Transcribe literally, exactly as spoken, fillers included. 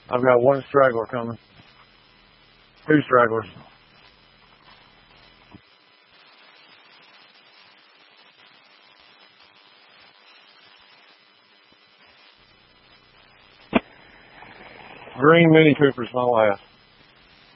I've got one straggler coming. Two stragglers. Green Mini Cooper's my last.